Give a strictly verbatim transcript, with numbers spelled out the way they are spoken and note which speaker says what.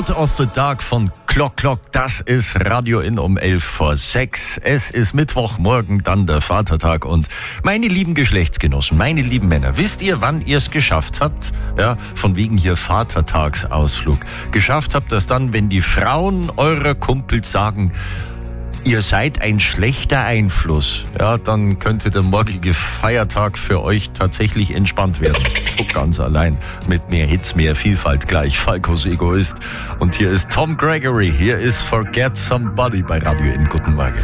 Speaker 1: of the Dark von Clock Clock, das ist Radio In um elf vor sechs. Es ist Mittwochmorgen, dann der Vatertag und meine lieben Geschlechtsgenossen, meine lieben Männer, wisst ihr, wann ihr es geschafft habt? Ja, von wegen hier Vatertagsausflug. Geschafft habt das dann, wenn die Frauen eurer Kumpels sagen, ihr seid ein schlechter Einfluss. Ja, dann könnte der morgige Feiertag für euch tatsächlich entspannt werden. Ganz allein. Mit mehr Hits, mehr Vielfalt gleich. Falkos Egoist. Und hier ist Tom Gregory. Hier ist Forget Somebody bei Radio In. Guten Morgen.